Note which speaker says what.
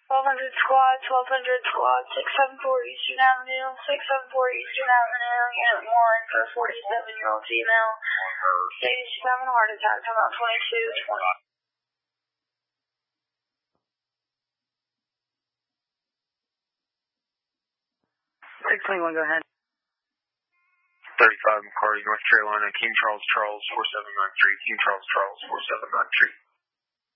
Speaker 1: 1200 squad, 1200 squad, 674 Eastern Avenue, 674 Eastern Avenue, Unit 1 for a 47-year-old female. Stating she's having a heart attack, come out 2220.
Speaker 2: 621, go ahead.
Speaker 3: 35 McCarty, North Carolina, King Charles, 4793, King Charles, 4793.